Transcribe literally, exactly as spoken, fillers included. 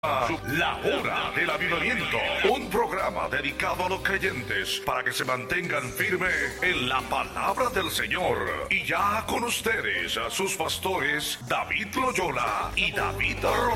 La Hora del Avivamiento, un programa dedicado a los creyentes para que se mantengan firmes en la palabra del Señor. Y ya con ustedes, sus pastores David Loyola y David Ro